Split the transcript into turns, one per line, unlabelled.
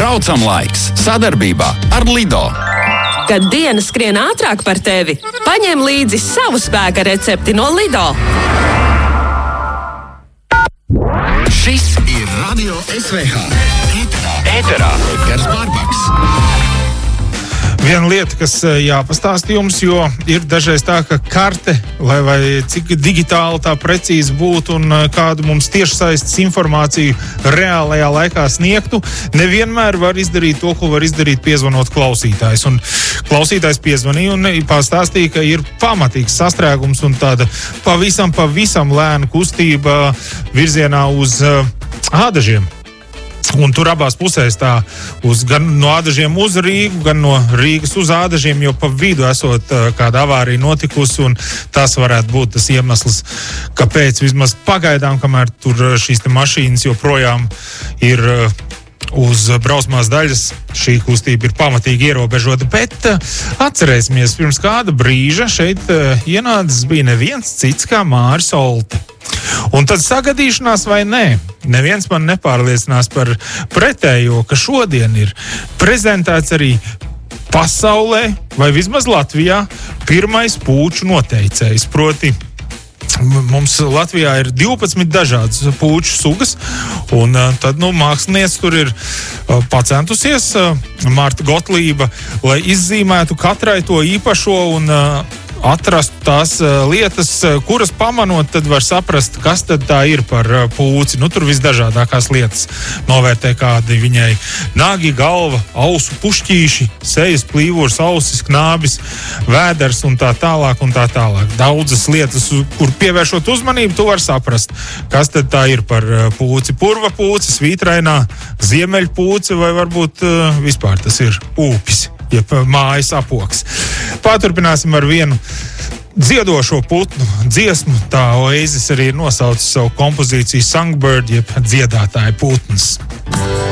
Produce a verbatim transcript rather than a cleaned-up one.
Braucam laiks sadarbībā ar Lido.
Kad diena skrien ātrāk par tevi, paņem līdzi savu spēka recepti no Lido.
Šis ir Radio S V H. Ēterā. Ēterā. Edgars Barbaks.
Viena lieta, kas jāpastāst jums, jo ir dažreiz tā, ka karte, lai vai cik digitāli tā precīzi būtu un kādu mums tiešsaistes informāciju reālajā laikā sniegtu, nevienmēr var izdarīt to, ko var izdarīt piezvanot klausītājs. Un klausītājs piezvanīja un pastāstīja, ka ir pamatīgs sastrēgums un tāda pavisam, pavisam lēna kustība virzienā uz uh, ādažiem. Un tur abās pusēs tā, uz, gan no ādažiem uz Rīgu, gan no Rīgas uz ādažiem, jo pa vidu esot uh, kāda avārija notikusi, un tas varētu būt tas iemesls, kāpēc vismaz pagaidām, kamēr tur šīs te mašīnas joprojām ir uh, uz braucamās daļas, šī kustība ir pamatīgi ierobežota, bet uh, atcerēsimies, pirms kāda brīža šeit uh, ienācis bija neviens cits kā Māris Olte. Un tad sagadīšanās vai nē, neviens man nepārliecinās par pretējo, ka šodien ir prezentēts arī pasaulē, vai vismaz Latvijā, pirmais pūču noteicējs. Proti, mums Latvijā ir divpadsmit dažādas pūču sugas, un uh, tad, nu, mākslinieks tur ir uh, pacentusies, uh, Marta Gotlība, lai izzīmētu katrai to īpašo un uh, atrastu tās uh, lietas, uh, kuras pamanot, tad var saprast, kas tad tā ir par uh, pūci. Nu, tur visdažādākās lietas novērtē, kādi viņai nagi, galva, ausu pušķīši, sejas plīvurs, ausis, knābis, vēders un tā tālāk un tā tālāk. Daudzas lietas, kur pievēršot uzmanību, tu var saprast, kas tad tā ir par uh, pūci. Purva pūci, svītrainā, ziemeļpūci vai varbūt uh, vispār tas ir ūpis, jeb mājas apoks. Paturpināsim ar vienu dziedošo putnu dziesmu. Tā Oasis arī ir nosaucis savu kompozīciju Songbird, jeb dziedātāja putns.